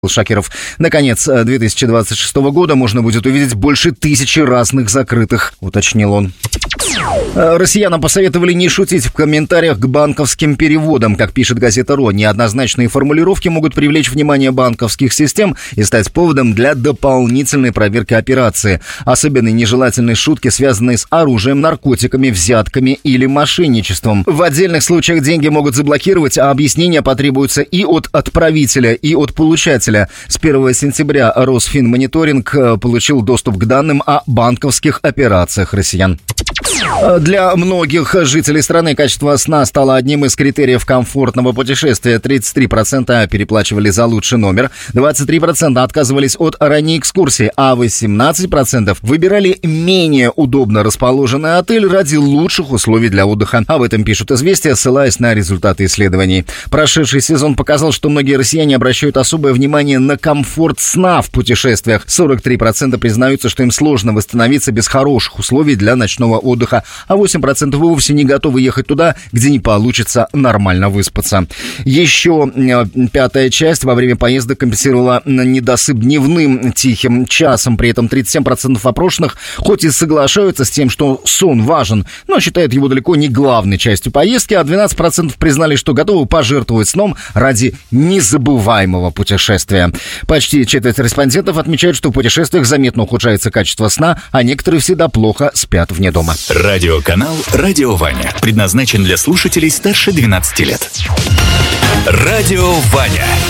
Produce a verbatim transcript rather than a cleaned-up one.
Шакиров. Наконец, две тысячи двадцать шестого года можно будет увидеть больше тысячи разных закрытых, уточнил он. Россиянам посоветовали не шутить в комментариях к банковским переводам. Как пишет газета РО, неоднозначные формулировки могут привлечь внимание банковских систем и стать поводом для дополнительной проверки операции. Особенно нежелательные шутки, связанные с оружием, наркотиками, взятками или мошенничеством. В отдельных случаях деньги могут заблокировать, а объяснения потребуются и от отправителя, и от получателя. С первого сентября Росфинмониторинг получил доступ к данным о банковских операциях россиян. Для многих жителей страны качество сна стало одним из критериев комфортного путешествия. тридцать три процента переплачивали за лучший номер, двадцать три процента отказывались от ранней экскурсии, а восемнадцать процентов выбирали менее удобно расположенный отель ради лучших условий для отдыха. Об этом пишут «Известия», ссылаясь на результаты исследований. Прошедший сезон показал, что многие россияне обращают особое внимание на комфорт сна в путешествиях. сорок три процента признаются, что им сложно восстановиться без хороших условий для ночного отдыха, а восемь процентов и вовсе не готовы ехать туда, где не получится нормально выспаться. Еще пятая часть во время поездок компенсировала недосып дневным тихим часом. При этом тридцать семь процентов опрошенных хоть и соглашаются с тем, что сон важен, но считают его далеко не главной частью поездки, а двенадцать процентов признали, что готовы пожертвовать сном ради незабываемого путешествия. Почти четверть респондентов отмечают, что в путешествиях заметно ухудшается качество сна, а некоторые всегда плохо спят вне дома. Радиоканал «Радио Ваня» предназначен для слушателей старше двенадцати лет. Радио Ваня.